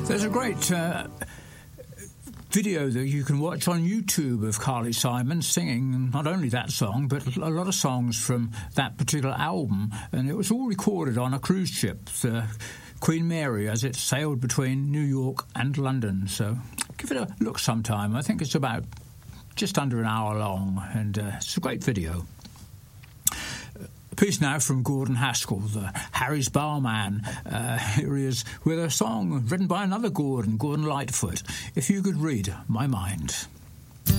There's a great video that you can watch on YouTube of Carly Simon singing not only that song, but a lot of songs from that particular album. And it was all recorded on a cruise ship, the Queen Mary, as it sailed between New York and London. So give it a look sometime. I think it's about just under an hour long, and it's a great video. A piece now from Gordon Haskell, the Harry's Barman. Here he is with a song written by another Gordon Lightfoot, If You Could Read My Mind.